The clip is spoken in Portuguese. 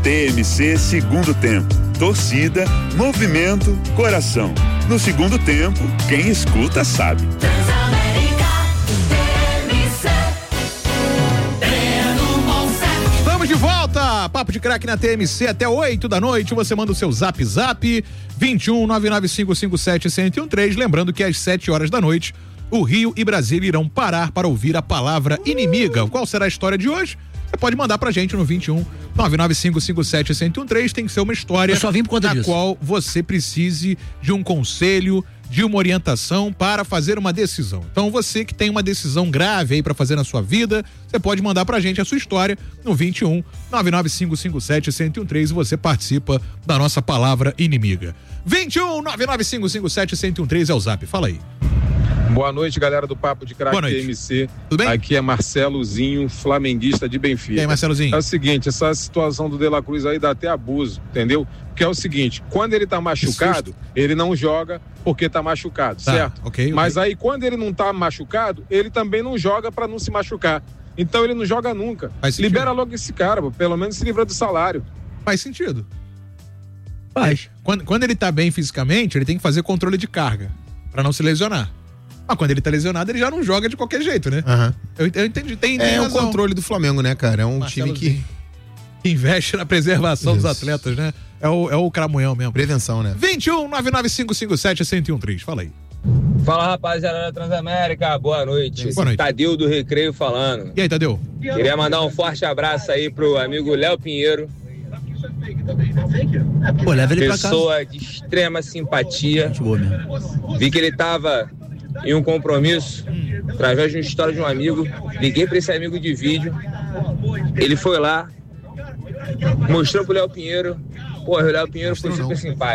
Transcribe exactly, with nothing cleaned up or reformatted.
T M C Segundo Tempo. Torcida, movimento, coração. No segundo tempo, quem escuta sabe. Estamos de volta, Papo de Craque na T M C até oito da noite. Você manda o seu zap zap vinte e um, nove nove cinco cinco sete, um zero um três. Lembrando que às sete horas da noite, o Rio e Brasília irão parar para ouvir a palavra inimiga. Qual será a história de hoje? Você pode mandar pra gente no vinte e um, nove nove cinco cinco sete, um zero um três. Tem que ser uma história Eu só vim por conta na disso. qual você precise de um conselho, de uma orientação para fazer uma decisão. Então você que tem uma decisão grave aí para fazer na sua vida, você pode mandar pra gente a sua história no vinte e um, nove nove cinco cinco sete, um zero um três e você participa da nossa palavra inimiga. vinte e um, nove nove cinco cinco sete, um zero um três é o zap. Fala aí. Boa noite, galera do Papo de Craque T M C. Tudo bem? Aqui é Marcelozinho, flamenguista de Benfica. E aí, Marcelozinho? É o seguinte, essa situação do De La Cruz aí dá até abuso, entendeu? Porque é o seguinte, quando ele tá machucado, ele não joga porque tá machucado, Tá, certo? ok, Mas ok. aí quando ele não tá machucado, ele também não joga pra não se machucar. Então ele não joga nunca. Faz sentido. Libera logo esse cara, pô, pelo menos se livra do salário. Faz sentido. Faz. Quando, quando ele tá bem fisicamente, ele tem que fazer controle de carga pra não se lesionar. Mas quando ele tá lesionado, ele já não joga de qualquer jeito, né? Aham. Eu, eu entendi, tem, tem É o razão. controle do Flamengo, né, cara? É um time que. Marcelozinho, que investe na preservação dos Isso. atletas, né? É o, é o cramunhão mesmo. Prevenção, né? vinte e um, nove nove cinco cinco sete, um zero um três. Fala aí. Fala, rapaziada da Transamérica, boa noite. Boa noite. Tadeu do Recreio falando. E aí, Tadeu? Queria mandar um forte abraço aí pro amigo Léo Pinheiro, Pô, leva ele pra casa. pessoa de extrema simpatia. Gente boa mesmo. Vi que ele tava em um compromisso, através de uma história de um amigo. Liguei pra esse amigo de vídeo. Ele foi lá, mostrou pro Léo Pinheiro. Pô, o Léo Pinheiro foi super simpático.